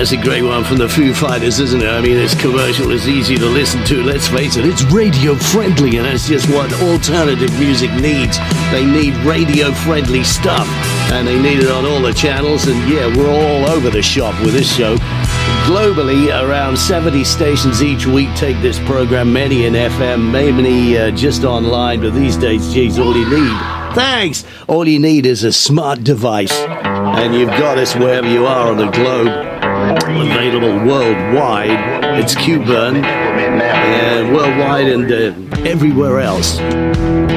That's a great one from the Foo Fighters, isn't it? I mean, it's commercial, it's easy to listen to, let's face it, it's radio friendly, and that's just what alternative music needs. They need radio friendly stuff, and they need it on all the channels, and yeah, we're all over the shop with this show. Globally, around 70 stations each week take this program, many in FM, many just online, but these days, geez, all you need, thanks, all you need is a smart device, and you've got us wherever you are on the globe. Available worldwide. It's QBurn, and worldwide and everywhere else.